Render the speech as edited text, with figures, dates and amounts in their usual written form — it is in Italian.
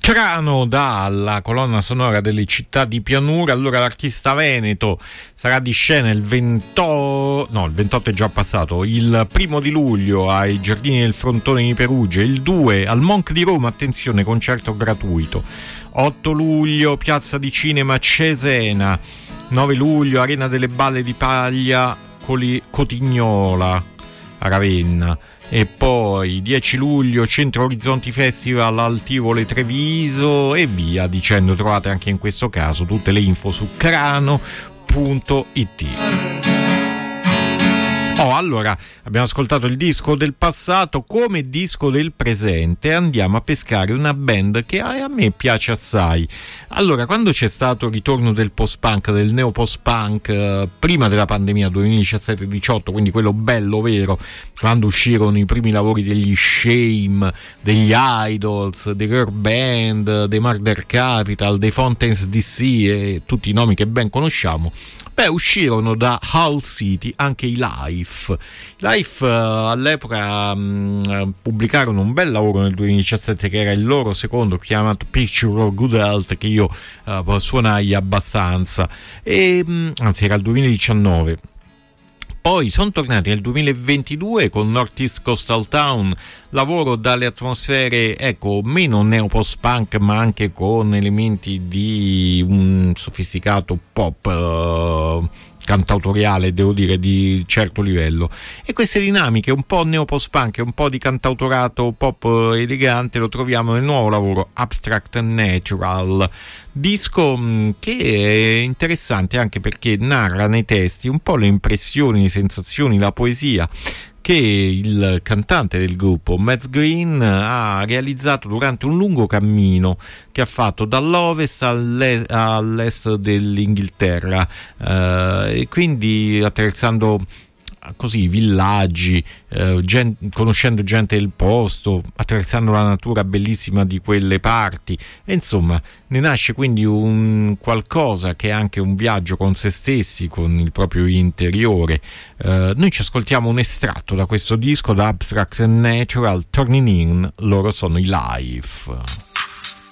Crano dalla colonna sonora delle città di pianura. Allora l'artista veneto sarà di scena il 28 è già passato, il 1 luglio ai Giardini del Frontone di Perugia, il 2 al Monk di Roma, attenzione, concerto gratuito, 8 luglio Piazza di Cinema Cesena, 9 luglio Arena delle Balle di Paglia Cotignola a Ravenna, e poi 10 luglio Centro Orizzonti Festival al Tivoli Treviso, e via dicendo. Trovate anche in questo caso tutte le info su crano.it. Allora, abbiamo ascoltato il disco del passato. Come disco del presente andiamo a pescare una band che a me piace assai. Allora, quando c'è stato il ritorno del post-punk, del neo-post-punk, prima della pandemia 2017-18, quindi quello bello vero, quando uscirono i primi lavori degli Shame, degli Idols, dei Girl Band, dei Murder Capital, dei Fountains DC e tutti i nomi che ben conosciamo, uscirono da Hull City anche i Life. All'epoca pubblicarono un bel lavoro nel 2017 che era il loro secondo, chiamato Picture of Good Health, che io suonai abbastanza, anzi era il 2019. Poi sono tornati nel 2022 con North East Coastal Town, lavoro dalle atmosfere, meno neo-post-punk, ma anche con elementi di un sofisticato pop cantautoriale, devo dire, di certo livello. E queste dinamiche, un po' neo-post-punk e un po' di cantautorato pop elegante, lo troviamo nel nuovo lavoro Abstract Natural, disco che è interessante anche perché narra nei testi un po' le impressioni, le sensazioni, la poesia che il cantante del gruppo, Mads Green, ha realizzato durante un lungo cammino che ha fatto dall'ovest all'est dell'Inghilterra, e quindi attraversando così villaggi, conoscendo gente del posto, attraversando la natura bellissima di quelle parti, e insomma ne nasce quindi un qualcosa che è anche un viaggio con se stessi, con il proprio interiore. Noi ci ascoltiamo un estratto da questo disco, da Abstract Natural, Turning In, loro sono i Life.